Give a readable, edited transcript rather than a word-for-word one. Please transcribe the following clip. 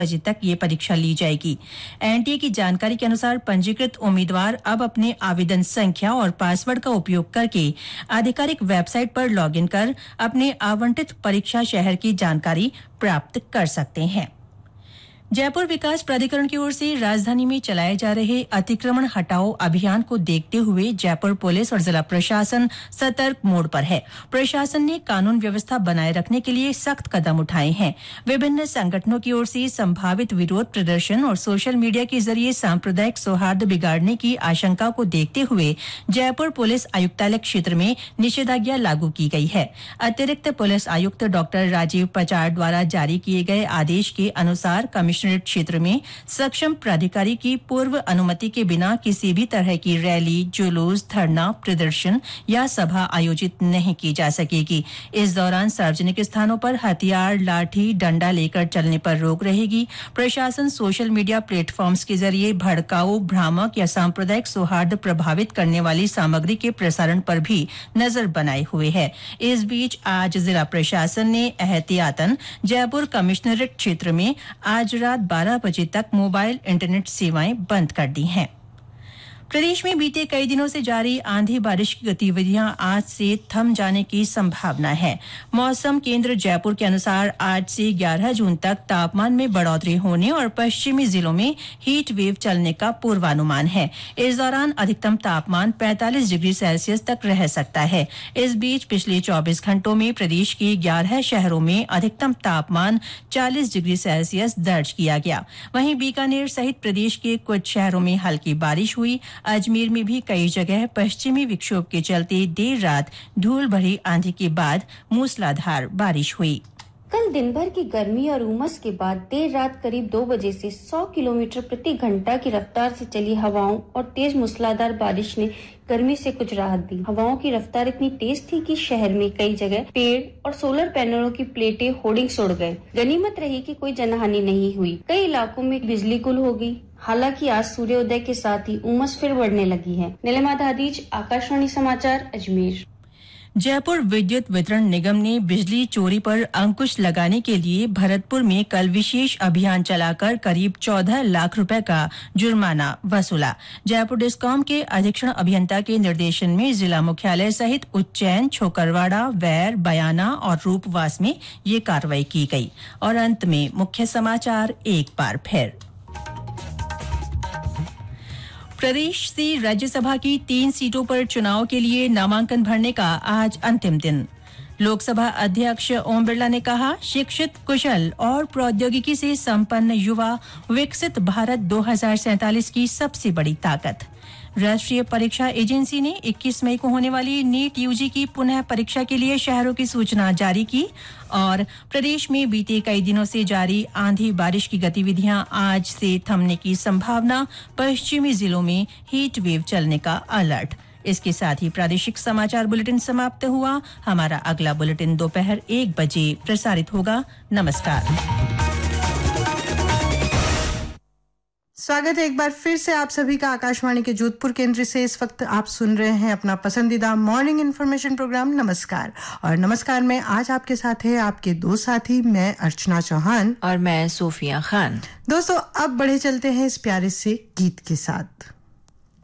बजे तक ये परीक्षा ली जाएगी। एनटीए की जानकारी के अनुसार पंजीकृत उम्मीदवार अब अपने आवेदन संख्या और पासवर्ड का उपयोग करके आधिकारिक वेबसाइट पर लॉगिन कर अपने आवंटित परीक्षा शहर की जानकारी प्राप्त कर सकते हैं। जयपुर विकास प्राधिकरण की ओर से राजधानी में चलाए जा रहे अतिक्रमण हटाओ अभियान को देखते हुए जयपुर पुलिस और जिला प्रशासन सतर्क मोड पर है। प्रशासन ने कानून व्यवस्था बनाए रखने के लिए सख्त कदम उठाए हैं। विभिन्न संगठनों की ओर से संभावित विरोध प्रदर्शन और सोशल मीडिया के जरिए सांप्रदायिक सौहार्द बिगाड़ने की आशंका को देखते हुए जयपुर पुलिस आयुक्तालय क्षेत्र में निषेधाज्ञा लागू की गई है। अतिरिक्त पुलिस आयुक्त डॉ राजीव पचार द्वारा जारी किए गए आदेश के अनुसार कमिश्नरेट क्षेत्र में सक्षम प्राधिकारी की पूर्व अनुमति के बिना किसी भी तरह की रैली, जुलूस, धरना, प्रदर्शन या सभा आयोजित नहीं की जा सकेगी। इस दौरान सार्वजनिक स्थानों पर हथियार, लाठी, डंडा लेकर चलने पर रोक रहेगी। प्रशासन सोशल मीडिया प्लेटफॉर्म्स के जरिए भड़काऊ, भ्रामक या सांप्रदायिक सौहार्द प्रभावित करने वाली सामग्री के प्रसारण पर भी नजर बनाए हुए है। इस बीच आज जिला प्रशासन ने एहतियातन जयपुर कमिश्नरेट क्षेत्र में आज रात 12 बजे तक मोबाइल इंटरनेट सेवाएं बंद कर दी हैं। प्रदेश में बीते कई दिनों से जारी आंधी बारिश की गतिविधियां आज से थम जाने की संभावना है। मौसम केंद्र जयपुर के अनुसार आज से 11 जून तक तापमान में बढ़ोतरी होने और पश्चिमी जिलों में हीट वेव चलने का पूर्वानुमान है। इस दौरान अधिकतम तापमान 45 डिग्री सेल्सियस तक रह सकता है। इस बीच पिछले 24 घंटों में प्रदेश के 11 शहरों में अधिकतम तापमान 40 डिग्री सेल्सियस दर्ज किया गया। वहीं बीकानेर सहित प्रदेश के कुछ शहरों में हल्की बारिश हुई। अजमेर में भी कई जगह पश्चिमी विक्षोभ के चलते देर रात धूल भरी आंधी के बाद मूसलाधार बारिश हुई। कल दिन भर की गर्मी और उमस के बाद देर रात करीब 2 बजे से 100 किलोमीटर प्रति घंटा की रफ्तार से चली हवाओं और तेज मूसलाधार बारिश ने गर्मी से कुछ राहत दी। हवाओं की रफ्तार इतनी तेज थी कि शहर में कई जगह पेड़ और सोलर पैनलों की प्लेटें होर्डिंग्स उड़ गए। गनीमत रही कि कोई जनहानि नहीं हुई। कई इलाकों में बिजली गुल हो गई। हालांकि आज सूर्योदय के साथ ही उमस फिर बढ़ने लगी है। नीलिमा दादीज, आकाशवाणी समाचार, अजमेर। जयपुर विद्युत वितरण निगम ने बिजली चोरी पर अंकुश लगाने के लिए भरतपुर में कल विशेष अभियान चलाकर करीब 14 लाख रुपए का जुर्माना वसूला। जयपुर डिस्कॉम के अधीक्षण अभियंता के निर्देशन में जिला मुख्यालय सहित उज्जैन, छोकरवाड़ा, वैर, बयाना और रूपवास में ये कार्रवाई की गई। और अंत में मुख्य समाचार एक बार फिर। प्रदेश से राज्यसभा की 3 सीटों पर चुनाव के लिए नामांकन भरने का आज अंतिम दिन। लोकसभा अध्यक्ष ओम बिरला ने कहा, शिक्षित, कुशल और प्रौद्योगिकी से संपन्न युवा विकसित भारत 2047 की सबसे बड़ी ताकत। राष्ट्रीय परीक्षा एजेंसी ने 21 मई को होने वाली नीट यूजी की पुनः परीक्षा के लिए शहरों की सूचना जारी की। और प्रदेश में बीते कई दिनों से जारी आंधी बारिश की गतिविधियां आज से थमने की संभावना, पश्चिमी जिलों में हीट वेव चलने का अलर्ट। इसके साथ ही प्रादेशिक समाचार बुलेटिन समाप्त हुआ। हमारा अगला बुलेटिन दोपहर 1 बजे प्रसारित होगा। नमस्कार। स्वागत है एक बार फिर से आप सभी का आकाशवाणी के जोधपुर केंद्र से। इस वक्त आप सुन रहे हैं अपना पसंदीदा मॉर्निंग इन्फॉर्मेशन प्रोग्राम नमस्कार। और नमस्कार में आज आपके साथ है आपके 2 साथी, मैं अर्चना चौहान और मैं सोफिया खान। दोस्तों अब बढ़े चलते हैं इस प्यारे से गीत के साथ।